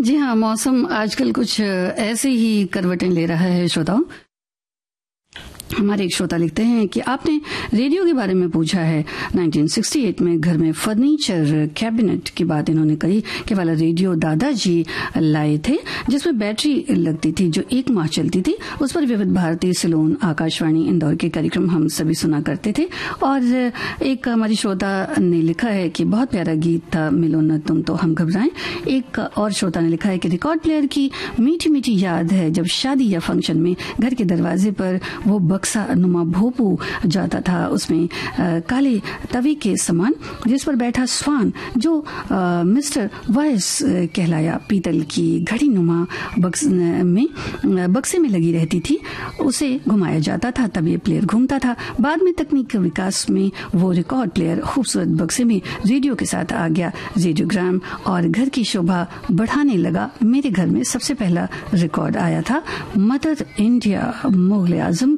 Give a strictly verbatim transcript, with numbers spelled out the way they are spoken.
जी हाँ, मौसम आजकल कुछ ऐसे ही करवटें ले रहा है श्रोताओं। हमारे एक श्रोता लिखते हैं कि आपने रेडियो के बारे में पूछा है। उन्नीस सौ अड़सठ में घर में फर्नीचर कैबिनेट की बात इन्होंने कही कि वाला रेडियो दादाजी लाए थे जिसमें बैटरी लगती थी जो एक माह चलती थी। उस पर विविध भारती, सिलोन, आकाशवाणी इंदौर के कार्यक्रम हम सभी सुना करते थे। और एक हमारी श्रोता ने लिखा है कि बहुत प्यारा गीत था मिलो न तुम तो हम घबराएं। एक और श्रोता ने लिखा है कि रिकॉर्ड प्लेयर की मीठी मीठी याद है जब शादी या फंक्शन में घर के दरवाजे पर वो बक्सा नुमा भोपू जाता था, उसमें आ, काले तवे के समान जिस पर बैठा स्वान जो आ, मिस्टर वॉइस कहलाया, पीतल की घड़ी नुमा बक्स में बक्से में लगी रहती थी, उसे घुमाया जाता था तब ये प्लेयर घूमता था। बाद में तकनीक के विकास में वो रिकॉर्ड प्लेयर खूबसूरत बक्से में रेडियो के साथ आ गया। रेडियोग्राम और घर की शोभा बढ़ाने लगा। मेरे घर में सबसे पहला रिकॉर्ड आया था मदर इंडिया, मुगल आजम